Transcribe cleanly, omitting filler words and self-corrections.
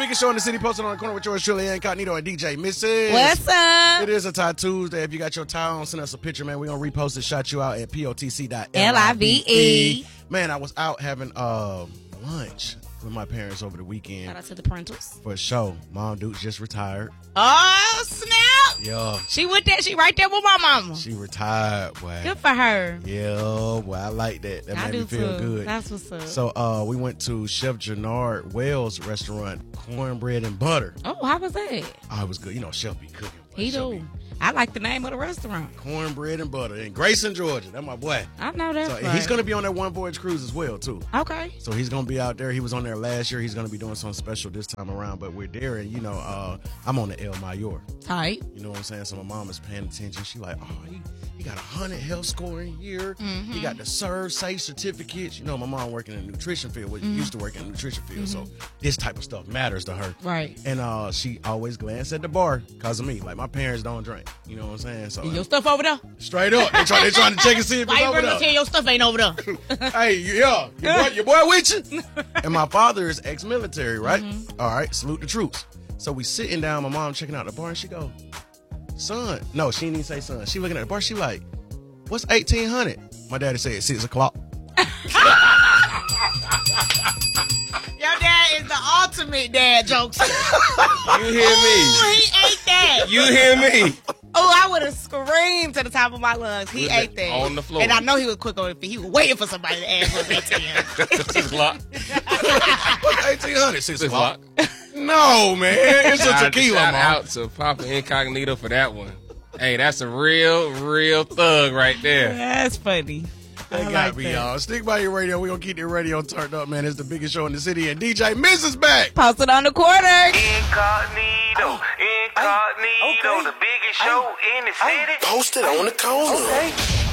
biggest show in the city, posted on the corner with yours truly, Incognito and DJ Mrs. What's up? It is a tie Tuesday. If you got your tie on, send us a picture, man. We're going to repost it, shout you out at POTC.LIVE. Man, I was out having lunch with my parents over the weekend. Shout out to the parentals. For a show. Mom Dukes just retired. Oh, snap. Yeah. She right there with my mama. She retired, boy. Good for her. Yeah, boy, I like that. That made me feel good. That's what's up. So we went to Chef Jannard Wells' restaurant, Cornbread and Butter. Oh, how was that? Oh, it was good. You know, Chef be cooking. He do. I like the name of the restaurant. Cornbread and Butter in Grayson, Georgia. That's my boy. I know that. So he's going to be on that One Voyage cruise as well, too. Okay. So he's going to be out there. He was on there last year. He's going to be doing something special this time around. But we're there, and, you know, I'm on the El Mayor. Tight. You know what I'm saying? So my mom is paying attention. She like, oh, he got 100 health score in here. Mm-hmm. He got the Serve Safe certificates. You know, my mom working in the nutrition field. Well, used to work in the nutrition field. So this type of stuff matters to her. Right. And she always glanced at the bar because of me. Like, my parents don't drink. You know what I'm saying? So your stuff over there? Straight up. They trying to check and see if it's over there. Tell your stuff ain't over there. Hey, yeah. Your boy with you? And my father is ex-military, right? Mm-hmm. All right. Salute the troops. So we sitting down, my mom checking out the bar, and she go, son. No, she didn't even say son. She looking at the bar. She like, what's 1,800? My daddy said 6 o'clock. Your dad is the ultimate dad jokester. You hear me? Ooh, he ate that. You hear me? Oh, I would have screamed to the top of my lungs. He ate that. On the floor. And I know he was quick on his feet. He was waiting for somebody to ask what's 1,800. 6 o'clock. What's 1,800? 6 o'clock. No, man. It's a tequila, Shout Mom. out to Papa Incognito for that one. Hey, that's a real thug right there. That's funny. That got me, y'all. Stick by your radio. We're going to keep the radio turned up, man. It's the biggest show in the city. And DJ Mrs. back. Posted on the corner. Incognito. The biggest show in the city. Posted on the corner. Okay.